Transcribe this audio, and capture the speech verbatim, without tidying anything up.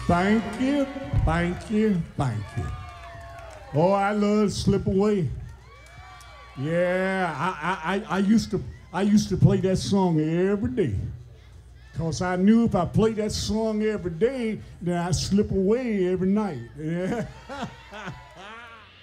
Thank you, thank you, thank you. Oh, I love Slip Away. Yeah, I, I, I, I used to I used to play that song every day. Cause I knew if I played that song every day, then I'd slip away every night. Yeah.